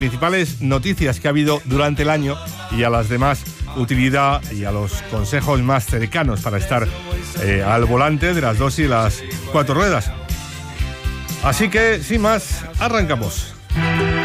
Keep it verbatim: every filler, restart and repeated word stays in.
principales noticias que ha habido durante el año y a las demás utilidad y a los consejos más cercanos para estar eh, al volante de las dos y las cuatro ruedas. Así que, sin más, arrancamos.